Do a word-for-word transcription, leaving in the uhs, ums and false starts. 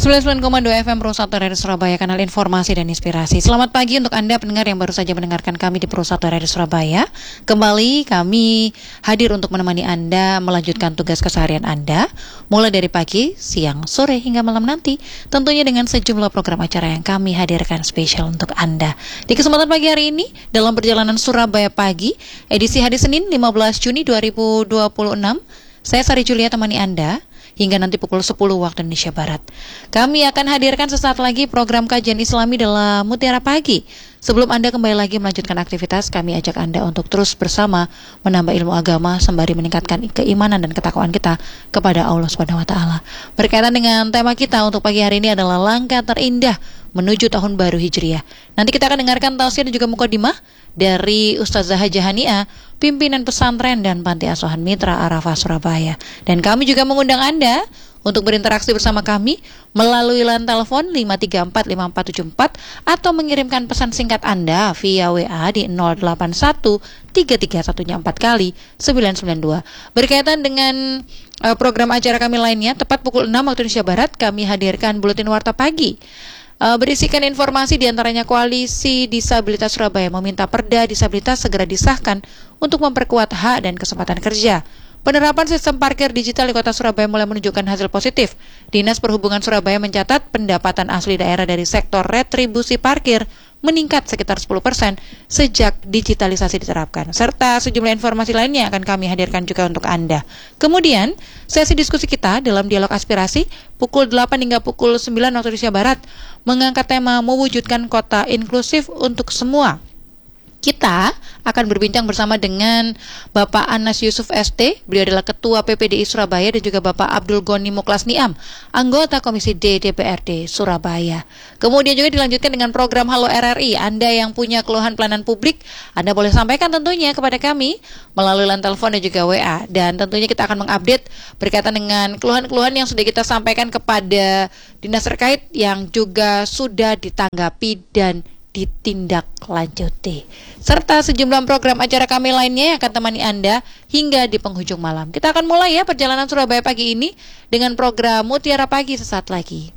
sembilan puluh sembilan koma dua F M Pro satu Radio Surabaya, kanal informasi dan inspirasi. Selamat pagi untuk Anda pendengar yang baru saja mendengarkan kami di Pro satu Radio Surabaya. Kembali kami hadir untuk menemani Anda melanjutkan tugas keseharian Anda, mulai dari pagi, siang, sore hingga malam nanti. Tentunya dengan sejumlah program acara yang kami hadirkan spesial untuk Anda. Di kesempatan pagi hari ini, dalam perjalanan Surabaya Pagi, edisi hari Senin lima belas Juni dua ribu dua puluh enam, saya Sari Julia temani Anda hingga nanti pukul sepuluh waktu Indonesia Barat. Kami akan hadirkan sesaat lagi program kajian Islami dalam Mutiara Pagi. Sebelum Anda kembali lagi melanjutkan aktivitas, kami ajak Anda untuk terus bersama menambah ilmu agama sembari meningkatkan keimanan dan ketakwaan kita kepada Allah Subhanahu wa taala. Berkaitan dengan tema kita untuk pagi hari ini adalah langkah terindah menuju tahun baru Hijriah. Nanti kita akan dengarkan tausiah dan juga mukadimah dari Ustazah Hajah Haniah, pimpinan pesantren dan panti asuhan Mitra Arafah Surabaya. Dan kami juga mengundang Anda untuk berinteraksi bersama kami melalui line telepon lima tiga empat lima empat tujuh empat atau mengirimkan pesan singkat Anda via W A di nol delapan satu tiga tiga satu empat kali sembilan sembilan dua. Berkaitan dengan uh, program acara kami lainnya, tepat pukul enam waktu Indonesia Barat kami hadirkan Buletin Warta Pagi. Uh, berisikan informasi diantaranya Koalisi Disabilitas Surabaya meminta Perda Disabilitas segera disahkan untuk memperkuat hak dan kesempatan kerja. Penerapan sistem parkir digital di Kota Surabaya mulai menunjukkan hasil positif. Dinas Perhubungan Surabaya mencatat pendapatan asli daerah dari sektor retribusi parkir meningkat sekitar sepuluh persen sejak digitalisasi diterapkan. Serta sejumlah informasi lainnya akan kami hadirkan juga untuk Anda. Kemudian, sesi diskusi kita dalam dialog aspirasi pukul delapan hingga pukul sembilan waktu Indonesia Barat mengangkat tema mewujudkan kota inklusif untuk semua. Kita akan berbincang bersama dengan Bapak Anas Yusuf S T, beliau adalah Ketua P P D I Surabaya, dan juga Bapak Abdul Goni Muklas Niam, anggota Komisi D D P R D Surabaya. Kemudian juga dilanjutkan dengan program Halo R R I. Anda yang punya keluhan pelayanan publik, Anda boleh sampaikan tentunya kepada kami melalui line telepon dan juga W A. Dan tentunya kita akan mengupdate berkaitan dengan keluhan-keluhan yang sudah kita sampaikan kepada dinas terkait yang juga sudah ditanggapi dan ditindaklanjuti, serta sejumlah program acara kami lainnya yang akan temani Anda hingga di penghujung malam. Kita akan mulai ya perjalanan Surabaya Pagi ini dengan program Mutiara Pagi sesaat lagi.